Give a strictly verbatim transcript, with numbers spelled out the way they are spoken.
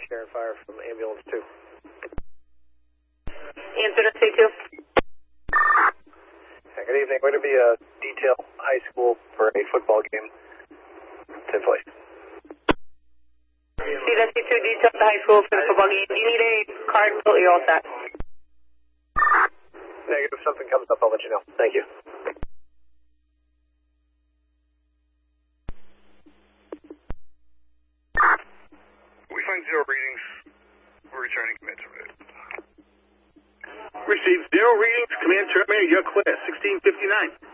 Care and Fire from Ambulance two. Answer to C two. Good evening. Going to be a detail high school for a football game to play. See that C two detail to high school for the football game. Do you need a card? Oh, you're all set. Negative. If something comes up, I'll let you know. Thank you. We find zero readings. We're returning command terminated. Received zero readings. Command terminated. You're clear. sixteen fifty-nine.